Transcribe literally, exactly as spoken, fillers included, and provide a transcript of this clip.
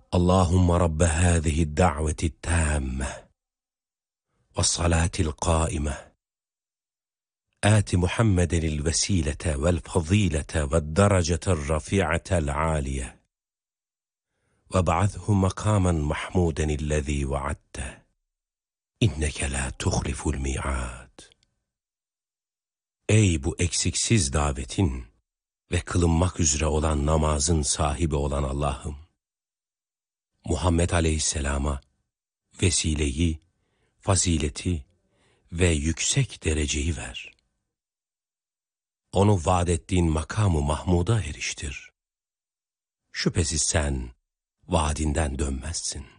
Allahümme Rabbe hâzihi da'veti tâmme ve salâtil qâime آت محمد الوسيلة والفضيلة والدرجة الرفيعة العالية وابعثه مقاما محمودا الذي وعدته إنك لا تخلف الميعاد. Ey bu eksiksiz davetin ve kılınmak üzere olan namazın sahibi olan Allah'ım, Muhammed Aleyhisselam'a vesileyi, fazileti ve yüksek dereceyi ver. Onu vaad ettiğin makamı Mahmud'a eriştir. Şüphesiz sen vaadinden dönmezsin.